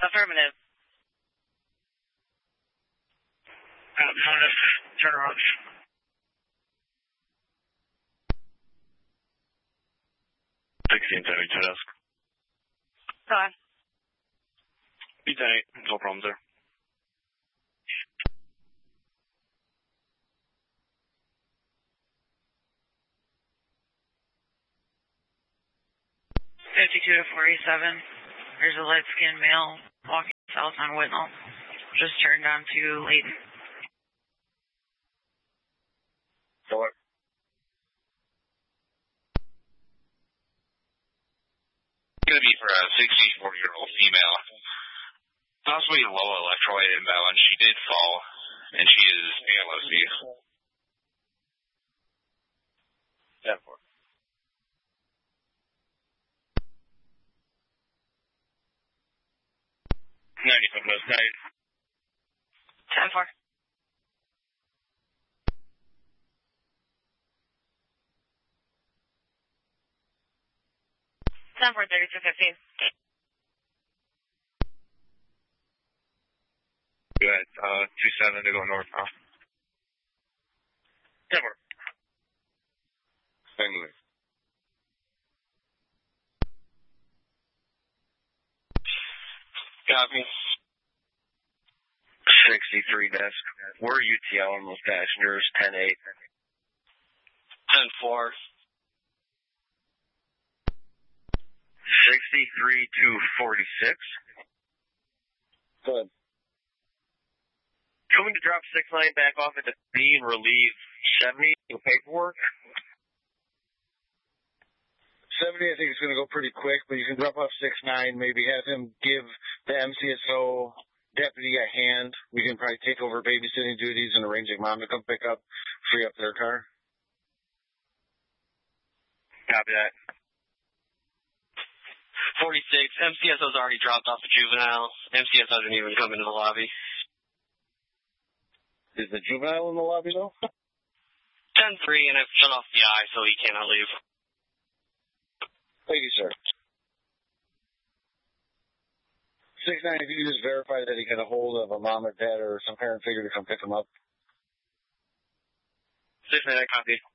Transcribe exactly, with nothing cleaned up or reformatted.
Affirmative. Uh, notice. Turn around. sixteen seventy-two desk. Go on. B ten eight, no problems there. fifty-two to forty-seven. There's a light-skinned male walking south on Whitnall. Just turned on to Layton. Door. Going to be for a sixty-four-year-old female. Possibly low electrolyte imbalance. She did fall, and she is A L O C. ten four. ninety-five minutes, night. ten four. ten four, thirty-two fifteen. Go ahead, uh, two seven to go north now. ten four. Anyway. Copy. sixty-three desk. We're U T L on those passengers, ten eight. ten four. sixty-three to forty-six. Good. Coming to drop six nine back off at the B and relieve seventy with paperwork. seventy, I think it's going to go pretty quick, but you can drop off six nine, maybe have him give the M C S O deputy a hand. We can probably take over babysitting duties and arranging mom to come pick up, free up their car. Copy that. forty-six. M C S O's already dropped off the juvenile. M C S O didn't even come into the lobby. Is the juvenile in the lobby, though? ten three, and I've shut off the eye, so he cannot leave. Thank you, sir. six nine, if you could just verify that he got a hold of a mom or dad or some parent figure to come pick him up. six nine, copy.